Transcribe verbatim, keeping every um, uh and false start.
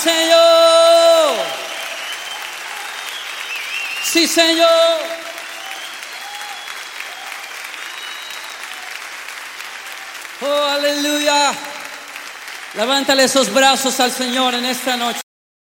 Señor. Sí, Señor. Oh, aleluya. Levántale esos brazos al Señor en esta noche.